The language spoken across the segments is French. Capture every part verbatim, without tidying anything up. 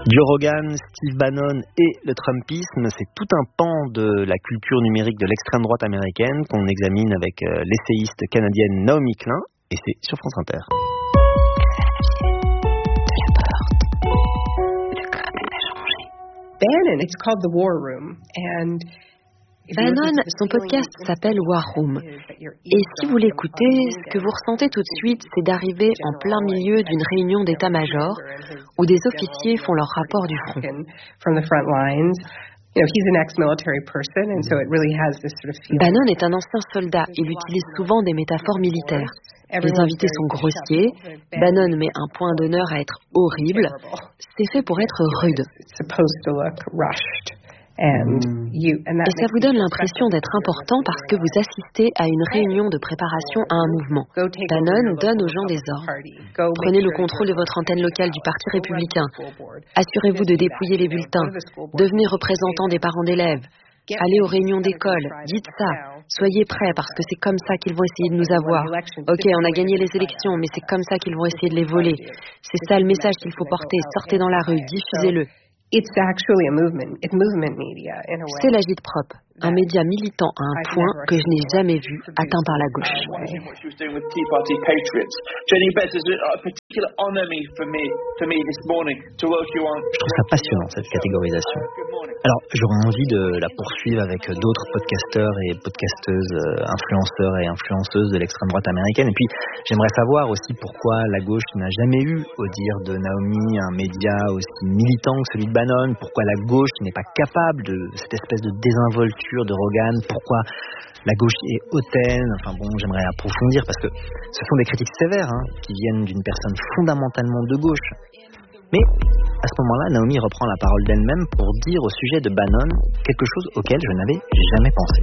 Joe Rogan, Steve Bannon et le Trumpisme, c'est tout un pan de la culture numérique de l'extrême droite américaine qu'on examine avec l'essayiste canadienne Naomi Klein, et c'est sur France Inter. Bannon, it's called The War Room, and Bannon, son podcast s'appelle War Room. Et si vous l'écoutez, ce que vous ressentez tout de suite, c'est d'arriver en plein milieu d'une réunion d'état-major où des officiers font leur rapport du front. Bannon est un ancien soldat. Il utilise souvent des métaphores militaires. Les invités sont grossiers. Bannon met un point d'honneur à être horrible. C'est fait pour être rude. Et ça vous donne l'impression d'être important parce que vous assistez à une réunion de préparation à un mouvement. Bannon donne aux gens des ordres. Prenez le contrôle de votre antenne locale du Parti républicain. Assurez-vous de dépouiller les bulletins. Devenez représentant des parents d'élèves. Allez aux réunions d'école. Dites ça. Soyez prêts parce que c'est comme ça qu'ils vont essayer de nous avoir. Ok, on a gagné les élections, mais c'est comme ça qu'ils vont essayer de les voler. C'est ça le message qu'il faut porter. Sortez dans la rue, diffusez-le. C'est l'agitprop, un média militant à un point que je n'ai jamais vu atteint par la gauche. Je trouve ça passionnant, cette catégorisation. Alors, j'aurais envie de la poursuivre avec d'autres podcasteurs et podcasteuses, influenceurs et influenceuses de l'extrême droite américaine. Et puis, j'aimerais savoir aussi pourquoi la gauche n'a jamais eu, au dire de Naomi, un média aussi militant que celui de Bannon. Pourquoi la gauche n'est pas capable de cette espèce de désinvolture de Rogan. Pourquoi la gauche est hautaine. Enfin bon, j'aimerais approfondir parce que ce sont des critiques sévères hein, qui viennent d'une personne fondamentalement de gauche. Mais à ce moment-là, Naomi reprend la parole d'elle-même pour dire au sujet de Bannon quelque chose auquel je n'avais jamais pensé.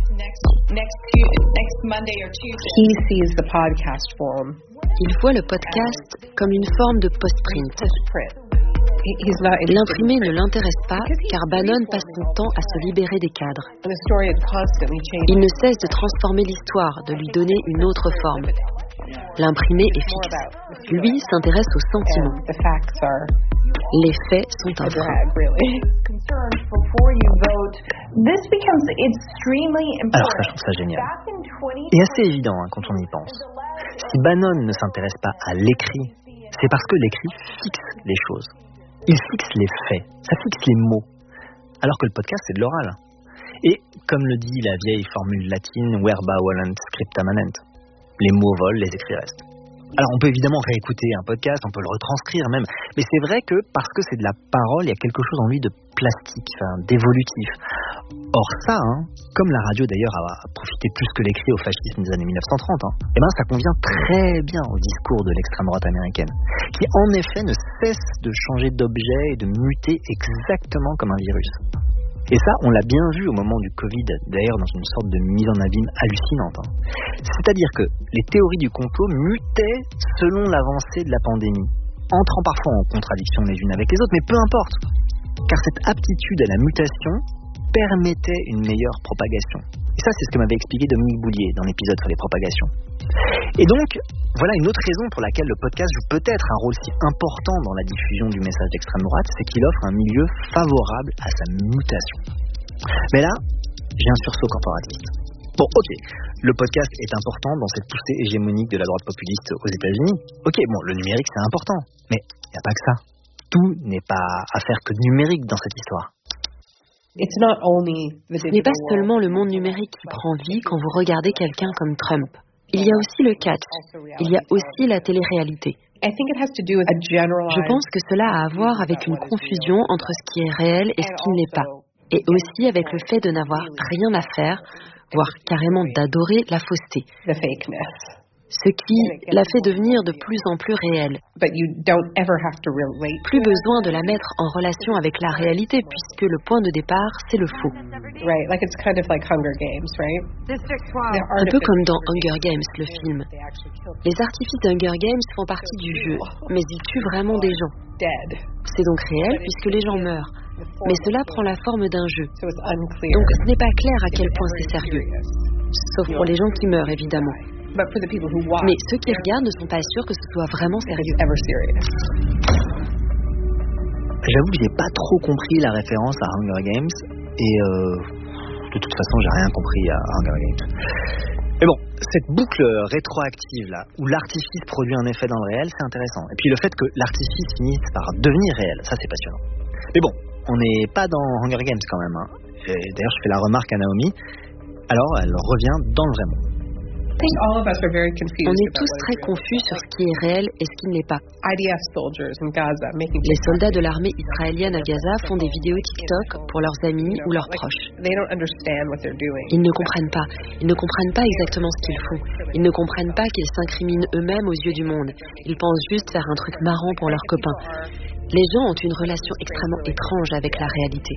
Il voit le podcast comme une forme de post-print. L'imprimé ne l'intéresse pas car Bannon passe son temps à se libérer des cadres. Il ne cesse de transformer l'histoire, de lui donner une autre forme. L'imprimé est fixe. Lui s'intéresse aux sentiments. Les faits sont un frein. Alors ça, je trouve ça génial. Et assez évident hein, quand on y pense. Si Bannon ne s'intéresse pas à l'écrit, c'est parce que l'écrit fixe les choses. Il fixe les faits, ça fixe les mots. Alors que le podcast, c'est de l'oral. Et comme le dit la vieille formule latine, verba volant scripta manent. Les mots volent, les écrits restent. Alors on peut évidemment réécouter un podcast, on peut le retranscrire même, mais c'est vrai que parce que c'est de la parole, il y a quelque chose en lui de plastique, enfin, d'évolutif. Or ça, hein, comme la radio d'ailleurs a profité plus que l'écrit au fascisme des années mille neuf cent trente, hein, eh ben ça convient très bien au discours de l'extrême droite américaine, qui en effet ne cesse de changer d'objet et de muter exactement comme un virus. Et ça, on l'a bien vu au moment du Covid, d'ailleurs dans une sorte de mise en abîme hallucinante. Hein. C'est-à-dire que les théories du complot mutaient selon l'avancée de la pandémie, entrant parfois en contradiction les unes avec les autres, mais peu importe, car cette aptitude à la mutation permettait une meilleure propagation. Et ça, c'est ce que m'avait expliqué Dominique Boulier dans l'épisode sur les propagations. Et donc, voilà une autre raison pour laquelle le podcast joue peut-être un rôle si important dans la diffusion du message d'extrême droite, c'est qu'il offre un milieu favorable à sa mutation. Mais là, j'ai un sursaut corporatiste. Bon, ok, le podcast est important dans cette poussée hégémonique de la droite populiste aux États-Unis. Ok, bon, le numérique c'est important, mais il n'y a pas que ça. Tout n'est pas affaire que de numérique dans cette histoire. Ce n'est pas seulement le monde numérique qui prend vie quand vous regardez quelqu'un comme Trump. Il y a aussi le catch. Il y a aussi la télé-réalité. Je pense que cela a à voir avec une confusion entre ce qui est réel et ce qui ne l'est pas. Et aussi avec le fait de n'avoir rien à faire, voire carrément d'adorer la fausseté. Ce qui la fait devenir de plus en plus réelle. Plus besoin de la mettre en relation avec la réalité puisque le point de départ, c'est le faux. Un peu comme dans Hunger Games, le film. Les artifices d'Hunger Games font partie du jeu, mais ils tuent vraiment des gens. C'est donc réel puisque les gens meurent. Mais cela prend la forme d'un jeu. Donc ce n'est pas clair à quel point c'est sérieux. Sauf pour les gens qui meurent, évidemment. Mais ceux qui regardent ne sont pas sûrs que ce soit vraiment sérieux. J'avoue que j'ai pas trop compris la référence à Hunger Games et euh, de toute façon j'ai rien compris à Hunger Games. Mais bon, cette boucle rétroactive là, où l'artifice produit un effet dans le réel, c'est intéressant. Et puis le fait que l'artifice finisse par devenir réel, ça c'est passionnant. Mais bon, on n'est pas dans Hunger Games quand même. Hein. Et d'ailleurs je fais la remarque à Naomi, alors elle revient dans le vrai monde. On est tous très confus sur ce qui est réel et ce qui ne l'est pas. Les soldats de l'armée israélienne à Gaza font des vidéos TikTok pour leurs amis ou leurs proches. Ils ne comprennent pas. Ils ne comprennent pas exactement ce qu'ils font. Ils ne comprennent pas qu'ils s'incriminent eux-mêmes aux yeux du monde. Ils pensent juste faire un truc marrant pour leurs copains. Les gens ont une relation extrêmement étrange avec la réalité.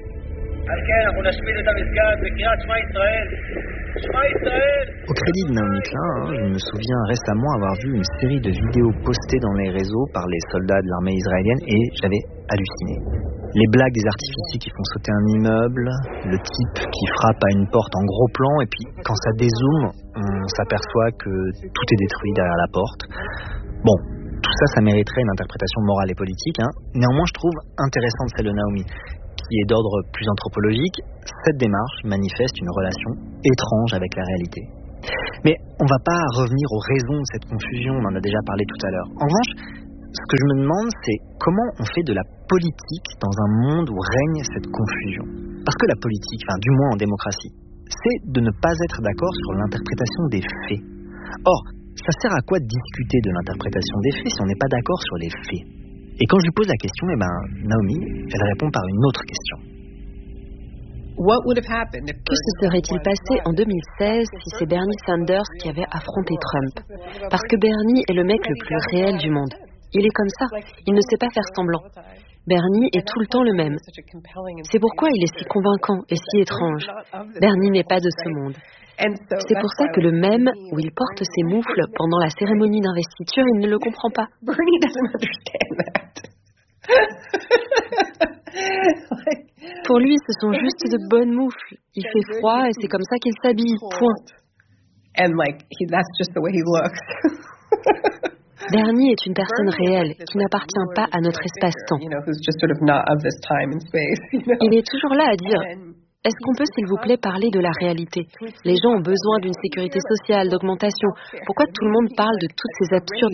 Au crédit de Naomi Klein, hein, je me souviens récemment avoir vu une série de vidéos postées dans les réseaux par les soldats de l'armée israélienne et j'avais halluciné. Les blagues des artificiers qui font sauter un immeuble, le type qui frappe à une porte en gros plan et puis quand ça dézoome, on s'aperçoit que tout est détruit derrière la porte. Bon, tout ça, ça mériterait une interprétation morale et politique. Hein. Néanmoins, je trouve intéressante celle de Naomi, qui est d'ordre plus anthropologique. Cette démarche manifeste une relation étrange avec la réalité. Mais on ne va pas revenir aux raisons de cette confusion, on en a déjà parlé tout à l'heure. En revanche, ce que je me demande, c'est comment on fait de la politique dans un monde où règne cette confusion. Parce que la politique, enfin du moins en démocratie, c'est de ne pas être d'accord sur l'interprétation des faits. Or, ça sert à quoi de discuter de l'interprétation des faits si on n'est pas d'accord sur les faits ? Et quand je lui pose la question, eh ben, Naomi, elle répond par une autre question. Que se serait-il passé en deux mille seize si c'est Bernie Sanders qui avait affronté Trump ? Parce que Bernie est le mec le plus réel du monde. Il est comme ça, il ne sait pas faire semblant. Bernie est tout le temps le même. C'est pourquoi il est si convaincant et si étrange. Bernie n'est pas de ce monde. C'est pour ça que le même où il porte ses moufles pendant la cérémonie d'investiture, il ne le comprend pas. Pour lui, ce sont juste de bonnes moufles. Il fait froid et c'est comme ça qu'il s'habille, point. Bernie est une personne réelle qui n'appartient pas à notre espace-temps. Il est toujours là à dire « Est-ce qu'on peut, s'il vous plaît, parler de la réalité ? Les gens ont besoin d'une sécurité sociale, d'augmentation. Pourquoi tout le monde parle de toutes ces absurdités ?»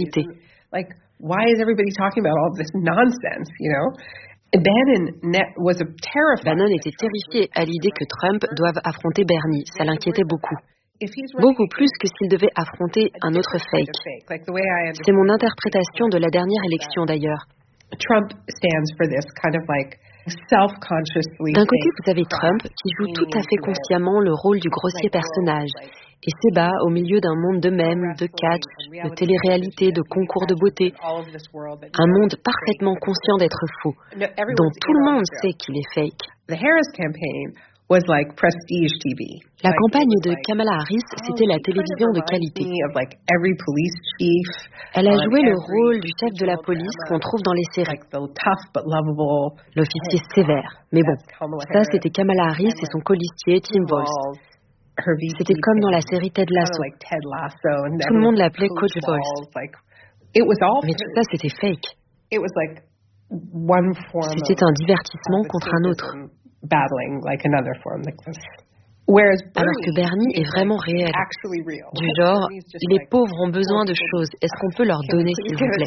Bannon était terrifié à l'idée que Trump doive affronter Bernie. Ça l'inquiétait beaucoup. Beaucoup plus que s'il devait affronter un autre fake. C'est mon interprétation de la dernière élection d'ailleurs. D'un côté, vous avez Trump qui joue tout à fait consciemment le rôle du grossier personnage et s'ébat au milieu d'un monde de mèmes, de catch, de télé-réalité, de concours de beauté. Un monde parfaitement conscient d'être faux, dont tout le monde sait qu'il est fake. La campagne de Kamala Harris, c'était la télévision de qualité. Elle a joué le rôle du chef de la police qu'on trouve dans les séries. L'officier sévère. Mais bon, ça c'était Kamala Harris et son colistier Tim Walz. C'était comme dans la série Ted Lasso. Tout le monde l'appelait Coach Walz. Mais tout ça c'était fake. C'était un divertissement contre un autre. Alors que Bernie est vraiment réel. Du genre, les pauvres ont besoin de choses. Est-ce qu'on peut leur donner, s'il vous plaît ?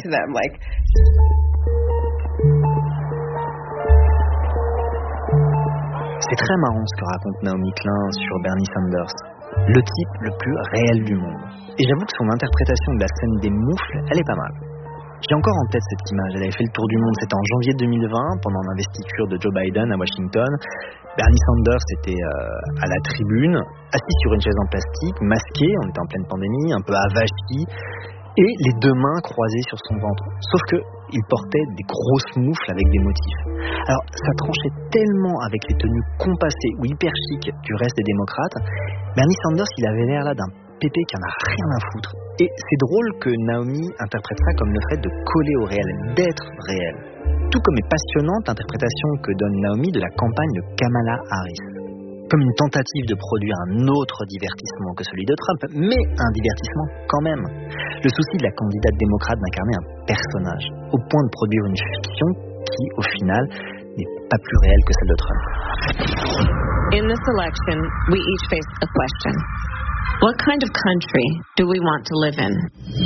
C'est très marrant ce que raconte Naomi Klein sur Bernie Sanders, le type le plus réel du monde. Et j'avoue que son interprétation de la scène des moufles, elle est pas mal. J'ai encore en tête cette image, elle avait fait le tour du monde, c'était en janvier deux mille vingt, pendant l'investiture de Joe Biden à Washington. Bernie Sanders était euh, à la tribune, assis sur une chaise en plastique, masqué, on était en pleine pandémie, un peu avachi, et les deux mains croisées sur son ventre. Sauf que il portait des grosses moufles avec des motifs. Alors, ça tranchait tellement avec les tenues compassées ou hyper chic du reste des démocrates. Bernie Sanders, il avait l'air là d'un pépé qui en a rien à foutre. Et c'est drôle que Naomi interprète ça comme le fait de coller au réel, d'être réel. Tout comme est passionnante l'interprétation que donne Naomi de la campagne de Kamala Harris. Comme une tentative de produire un autre divertissement que celui de Trump, mais un divertissement quand même. Le souci de la candidate démocrate d'incarner un personnage, au point de produire une fiction qui, au final, pas plus réelle que celle de Trump. In this election, we each face a question. What kind of country do we want to live in?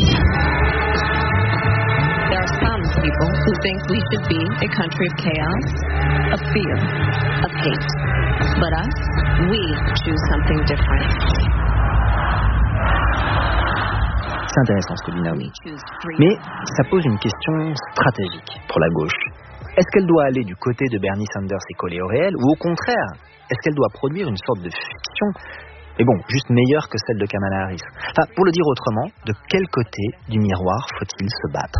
There are some people who think we should be a country of chaos, of fear, of hate. But us, we choose something different. C'est intéressant ce que dit Naomi. Mais ça pose une question stratégique pour la gauche. Est-ce qu'elle doit aller du côté de Bernie Sanders et coller au réel, ou au contraire, est-ce qu'elle doit produire une sorte de fiction, mais bon, juste meilleure que celle de Kamala Harris? Enfin, pour le dire autrement, de quel côté du miroir faut-il se battre?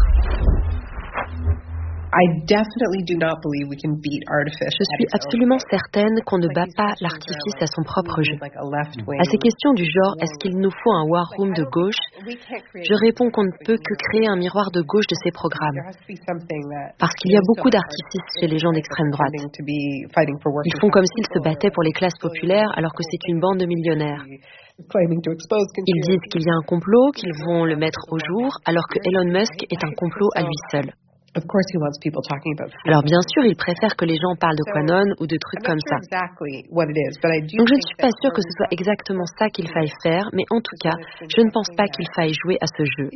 Je suis absolument certaine qu'on ne bat pas l'artifice à son propre jeu. À ces questions du genre « est-ce qu'il nous faut un war room de gauche ?», je réponds qu'on ne peut que créer un miroir de gauche de ces programmes. Parce qu'il y a beaucoup d'artifices chez les gens d'extrême droite. Ils font comme s'ils se battaient pour les classes populaires alors que c'est une bande de millionnaires. Ils disent qu'il y a un complot, qu'ils vont le mettre au jour, alors que Elon Musk est un complot à lui seul. Alors bien sûr, il préfère que les gens parlent de QAnon ou de trucs comme ça. Donc je ne suis pas sûre que ce soit exactement ça qu'il faille faire, mais en tout cas, je ne pense pas qu'il faille jouer à ce jeu.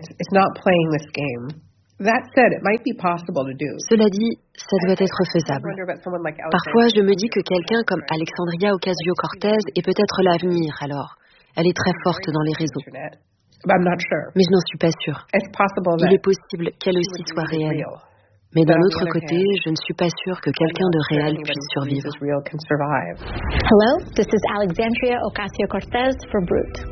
Cela dit, ça doit être faisable. Parfois, je me dis que quelqu'un comme Alexandria Ocasio-Cortez est peut-être l'avenir, alors. Elle est très forte dans les réseaux. Mais je n'en suis pas sûre. Il est possible qu'elle aussi soit réelle. Mais d'un autre côté, je ne suis pas sûre que quelqu'un de réel puisse survivre. Hello, this is Alexandria Ocasio-Cortez for Brut.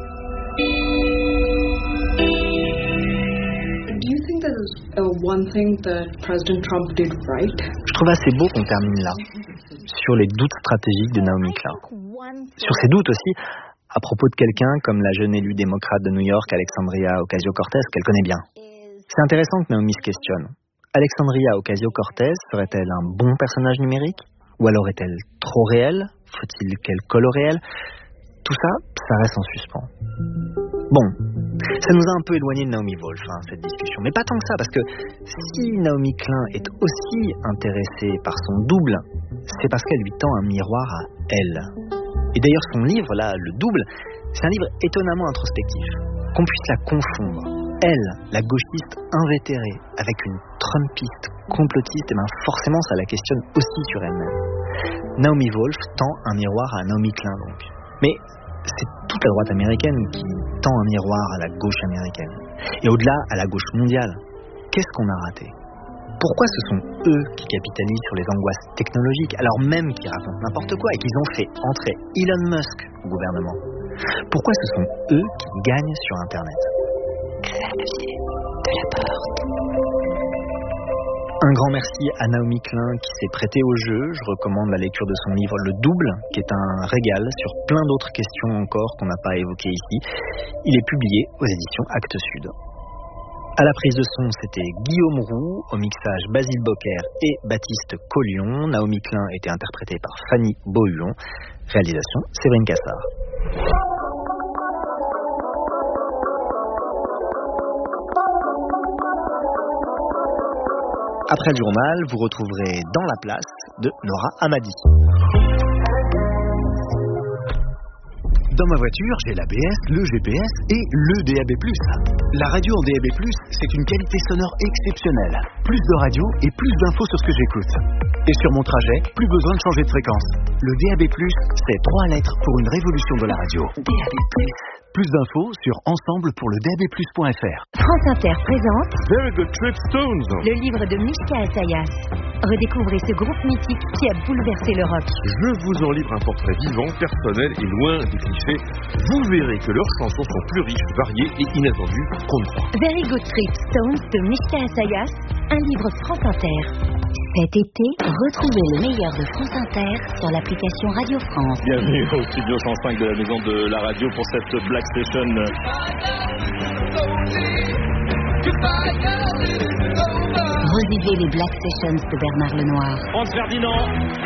Do you think there's uh, one thing that President Trump did right? Je trouve assez beau qu'on termine là, sur les doutes stratégiques de Naomi Klein. Sur ces doutes aussi, à propos de quelqu'un comme la jeune élue démocrate de New York, Alexandria Ocasio-Cortez, qu'elle connaît bien. C'est intéressant que Naomi se questionne. Alexandria Ocasio-Cortez serait-elle un bon personnage numérique? Ou alors est-elle trop réelle? Faut-il qu'elle colle au réel? Tout ça, ça reste en suspens. Bon, ça nous a un peu éloigné de Naomi Wolf, hein, cette discussion. Mais pas tant que ça, parce que si Naomi Klein est aussi intéressée par son double, c'est parce qu'elle lui tend un miroir à elle. Et d'ailleurs, son livre, là, Le Double, c'est un livre étonnamment introspectif. Qu'on puisse la confondre, elle, la gauchiste invétérée, avec une Trumpiste complotiste, et bien forcément, ça la questionne aussi sur elle-même. Naomi Wolf tend un miroir à Naomi Klein, donc. Mais c'est toute la droite américaine qui tend un miroir à la gauche américaine. Et au-delà, à la gauche mondiale. Qu'est-ce qu'on a raté ? Pourquoi ce sont eux qui capitalisent sur les angoisses technologiques, alors même qu'ils racontent n'importe quoi et qu'ils ont fait entrer Elon Musk au gouvernement? Pourquoi ce sont eux qui gagnent sur Internet? Xavier Delaporte. Un grand merci à Naomi Klein qui s'est prêtée au jeu. Je recommande la lecture de son livre Le Double, qui est un régal sur plein d'autres questions encore qu'on n'a pas évoquées ici. Il est publié aux éditions Actes Sud. À la prise de son, c'était Guillaume Roux, au mixage Basile Bocquer et Baptiste Collion. Naomi Klein était interprétée par Fanny Beauhuon. Réalisation, Séverine Cassard. Après le journal, vous retrouverez Dans la place de Nora Hamadi. Dans ma voiture, j'ai l'A B S, le G P S et le D A B plus. La radio en D A B plus, c'est une qualité sonore exceptionnelle. Plus de radio et plus d'infos sur ce que j'écoute. Et sur mon trajet, plus besoin de changer de fréquence. Le D A B plus, c'est trois lettres pour une révolution de la radio. D A B plus. Plus d'infos sur ensemble pour le D A B plus point F R. France Inter présente Very Good Trip Stones, le livre de Mishka Assayas. Redécouvrez ce groupe mythique qui a bouleversé le rock. Je vous en livre un portrait vivant, personnel et loin des clichés. Vous verrez que leurs chansons sont plus riches, variées et inattendues qu'on ne croit. Very Good Trip Stones de Mishka Assayas, un livre France Inter. Cet été, retrouvez le meilleur de France Inter sur l'application Radio France. Bienvenue au studio cent cinq de la maison de la radio pour cette Black Station. Revivez les Black Sessions de Bernard Lenoir. Franz Ferdinand.